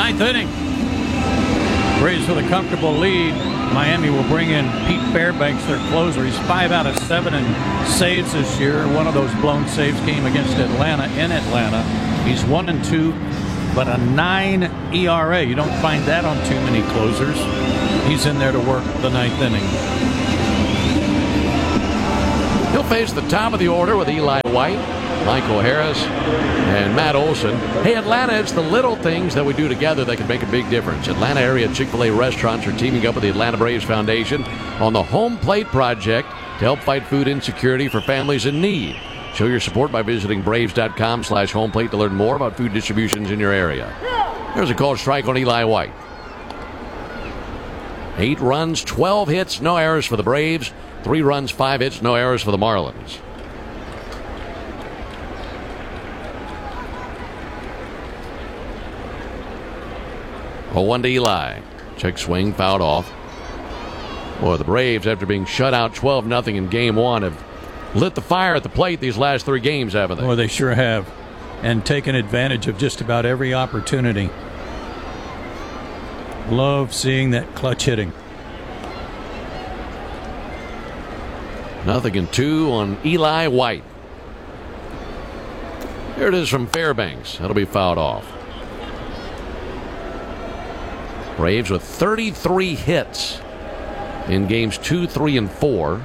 Ninth inning. Braves with a comfortable lead. Miami will bring in Pete Fairbanks, their closer. He's 5 out of 7 in saves this year. One of those blown saves came against Atlanta in Atlanta. He's 1-2, but a 9 ERA. You don't find that on too many closers. He's in there to work the ninth inning. He'll face the top of the order with Eli White, Michael Harris, and Matt Olson. Hey, Atlanta, it's the little things that we do together that can make a big difference. Atlanta area Chick-fil-A restaurants are teaming up with the Atlanta Braves Foundation on the Home Plate Project to help fight food insecurity for families in need. Show your support by visiting braves.com/homeplate to learn more about food distributions in your area. There's a called strike on Eli White. 8 runs, 12 hits, no errors for the Braves. 3 runs, 5 hits, no errors for the Marlins. Oh, 1 to Eli. Check swing, fouled off. Boy, the Braves, after being shut out 12-0 in Game 1, have lit the fire at the plate these last 3 games, haven't they? Well, they sure have. And taken advantage of just about every opportunity. Love seeing that clutch hitting. 0-2 on Eli White. Here it is from Fairbanks. That'll be fouled off. Braves with 33 hits in games 2, 3, and 4.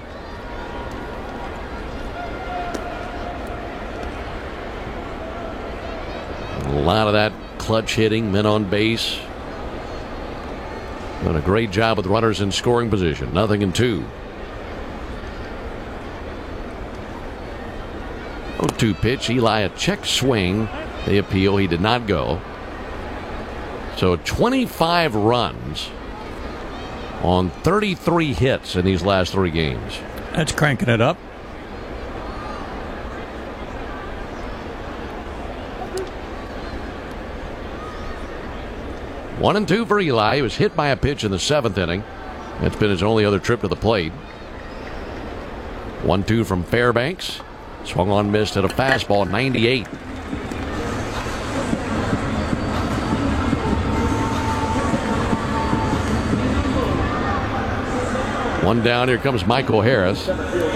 A lot of that clutch hitting, men on base. Done a great job with runners in scoring position. 0-2. 0-2 pitch. Eli a check swing. They appeal. He did not go. So 25 runs on 33 hits in these last 3 games. That's cranking it up. One and 2 for Eli. He was hit by a pitch in the 7th inning. That's been his only other trip to the plate. 1-2 from Fairbanks. Swung on, missed at a fastball, 98. One down. Here comes Michael Harris.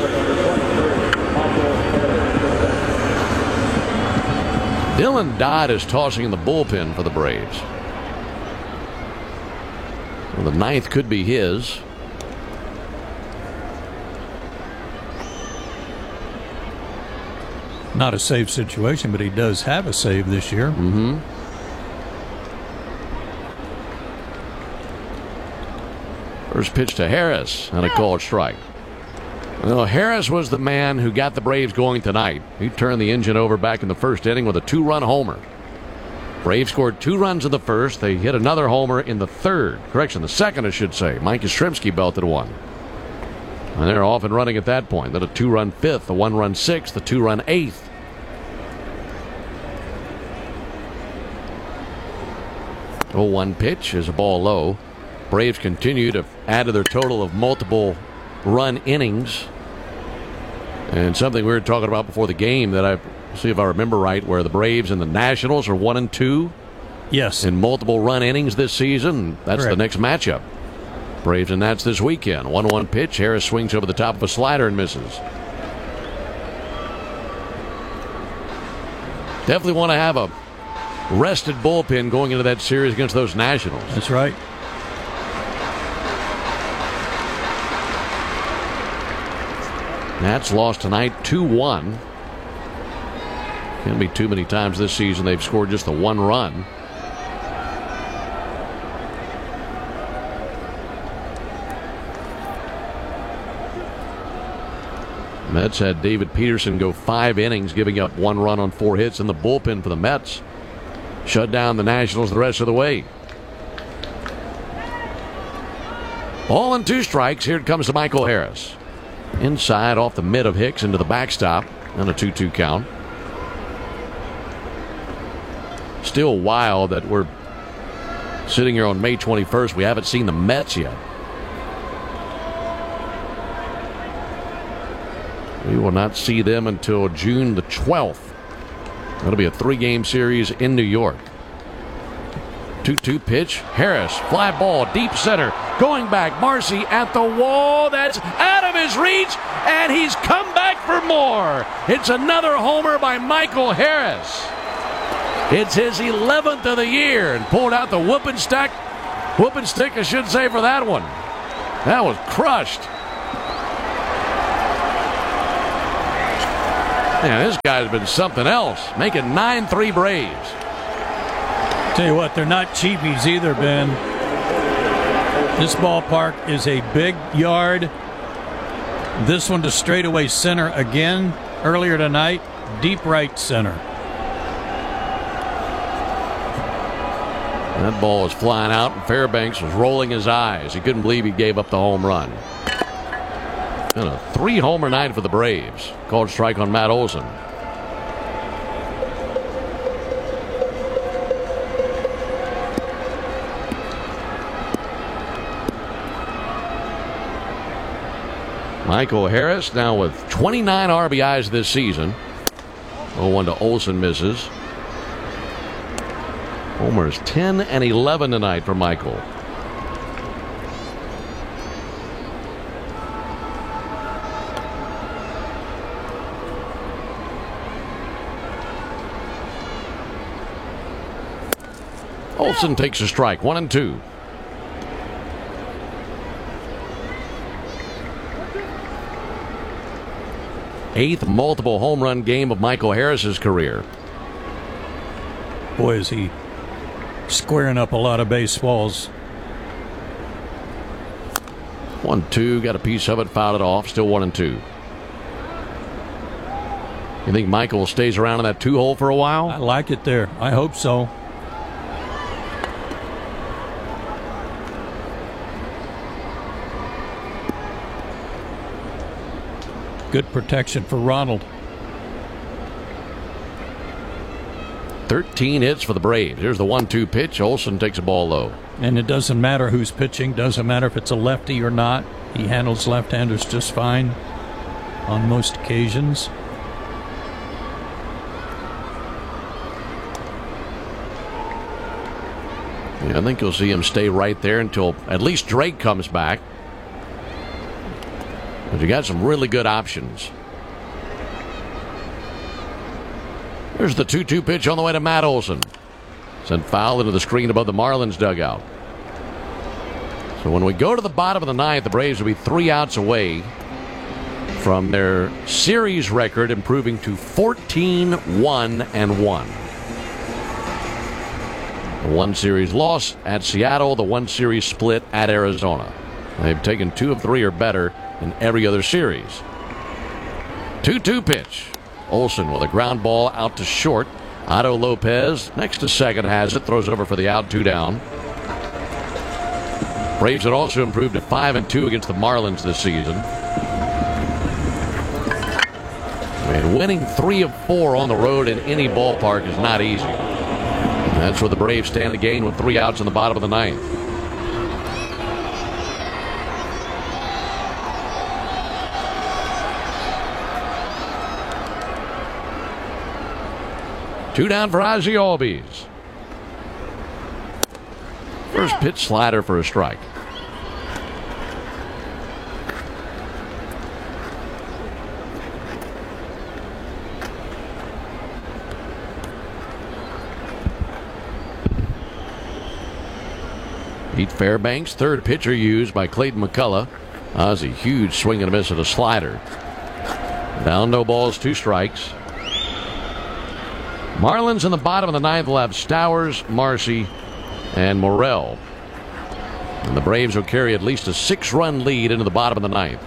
Dylan Dodd is tossing in the bullpen for the Braves. Well, the 9th could be his. Not a save situation, but he does have a save this year. Mm-hmm. First pitch to Harris and a called strike. Well, Harris was the man who got the Braves going tonight. He turned the engine over back in the 1st inning with a 2-run homer. Braves scored 2 runs in the 1st. They hit another homer in the 3rd. Correction, the 2nd, I should say. Mike Yastrzemski belted one. And they're off and running at that point. Then a 2-run 5th, a 1-run 6th, a 2-run 8th. Oh, 1 pitch is a ball low. Braves continue to add to their total of multiple run innings. And something we were talking about before the game that I see if I remember right, where the Braves and the Nationals are 1-2. Yes. In multiple run innings this season. That's correct. The next matchup. Braves and Nats this weekend. 1-1 pitch. Harris swings over the top of a slider and misses. Definitely want to have a rested bullpen going into that series against those Nationals. That's right. Nats lost tonight 2-1. Can't be too many times this season they've scored just the 1 run. Mets had David Peterson go 5 innings, giving up 1 run on 4 hits in the bullpen for the Mets. Shut down the Nationals the rest of the way. Ball and 2 strikes. Here it comes to Michael Harris. Inside off the mid of Hicks into the backstop and a 2-2 count. Still wild that we're sitting here on May 21st. We haven't seen the Mets yet. We will not see them until June the 12th. That'll be a 3-game series in New York. 2-2 pitch. Harris, fly ball, deep center. Going back, Marcy at the wall. That's out of his reach, and he's come back for more. It's another homer by Michael Harris. It's his 11th of the year, and pulled out the whooping stick, I should say, for that one. That was crushed. Man, this guy's been something else, making 9-3 Braves. Tell you what, they're not cheapies either, Ben. This ballpark is a big yard. This one to straightaway center again earlier tonight, deep right center. That ball was flying out, and Fairbanks was rolling his eyes. He couldn't believe he gave up the home run. And a 3-homer night for the Braves. Called strike on Matt Olson. Michael Harris now with 29 RBIs this season. 0-1 to Olson, misses. Homers 10 and 11 tonight for Michael. Olson takes a strike, 1-2. Eighth multiple home run game of Michael Harris's career. Boy, is he squaring up a lot of baseballs. 1-2, got a piece of it, fouled it off, still 1-2. You think Michael stays around in that 2-hole for a while? I like it there. I hope so. Good protection for Ronald. 13 hits for the Braves. Here's the 1-2 pitch. Olson takes a ball low. And it doesn't matter who's pitching. Doesn't matter if it's a lefty or not. He handles left-handers just fine on most occasions. Yeah, I think you'll see him stay right there until at least Drake comes back. But you got some really good options. Here's the 2-2 pitch on the way to Matt Olson. Sent foul into the screen above the Marlins dugout. So when we go to the bottom of the ninth, the Braves will be 3 outs away from their series record improving to 14-1-1. The 1 series loss at Seattle, the 1 series split at Arizona. They've taken 2 of 3 or better in every other series. 2-2 pitch. Olson with a ground ball out to short. Otto Lopez next to second has it, throws over for the out, 2 down. Braves had also improved to 5-2 against the Marlins this season. And winning 3 of 4 on the road in any ballpark is not easy. And that's where the Braves stand to gain with 3 outs in the bottom of the ninth. Two down for Ozzie Albies. First pitch slider for a strike. Pete Fairbanks, third pitcher used by Clayton McCullough. Ozzie, huge swing and a miss at a slider. Down, no balls, 2 strikes. Marlins in the bottom of the ninth will have Stowers, Marcy, and Morrell. And the Braves will carry at least a 6-run lead into the bottom of the ninth.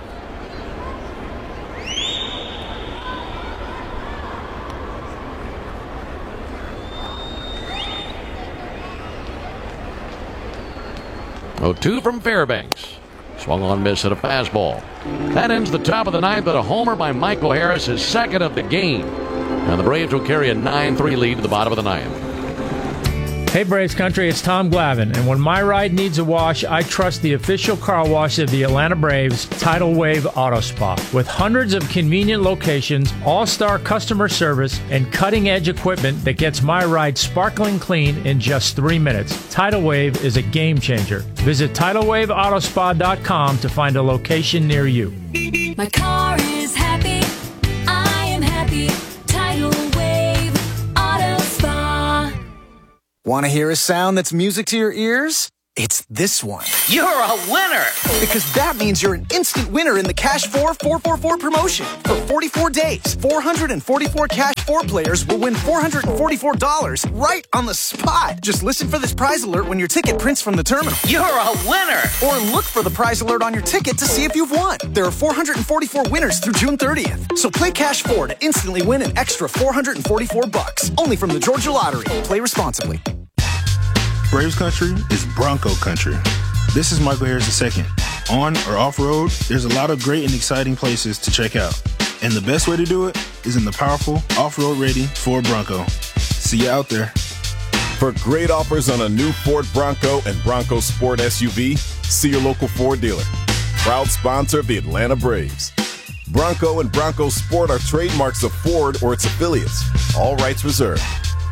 Oh, 2 from Fairbanks. Swung on, miss at a fastball. That ends the top of the ninth with a homer by Michael Harris, his second of the game. And the Braves will carry a 9-3 lead to the bottom of the ninth. Hey Braves Country, it's Tom Glavine, and when my ride needs a wash, I trust the official car wash of the Atlanta Braves, Tidal Wave Auto Spa. With hundreds of convenient locations, all-star customer service, and cutting-edge equipment that gets my ride sparkling clean in just 3 minutes, Tidal Wave is a game changer. Visit TidalWaveAutoSpa.com to find a location near you. My car is happy, I am happy, Tidal Wave Auto Spa. Want to hear a sound that's music to your ears? It's this one. You're a winner! Because that means you're an instant winner in the Cash 4 444 promotion. For 44 days, 444 Cash 4 players will win $444 right on the spot. Just listen for this prize alert when your ticket prints from the terminal. You're a winner! Or look for the prize alert on your ticket to see if you've won. There are 444 winners through June 30th. So play Cash 4 to instantly win an extra $444. Only from the Georgia Lottery. Play responsibly. Braves Country is Bronco Country. This is Michael Harris II. On or off-road, there's a lot of great and exciting places to check out. And the best way to do it is in the powerful, off-road ready Ford Bronco. See you out there. For great offers on a new Ford Bronco and Bronco Sport SUV, see your local Ford dealer. Proud sponsor of the Atlanta Braves. Bronco and Bronco Sport are trademarks of Ford or its affiliates. All rights reserved.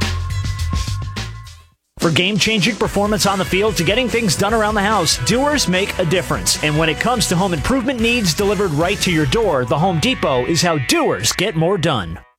For game-changing performance on the field to getting things done around the house, doers make a difference. And when it comes to home improvement needs delivered right to your door, the Home Depot is how doers get more done.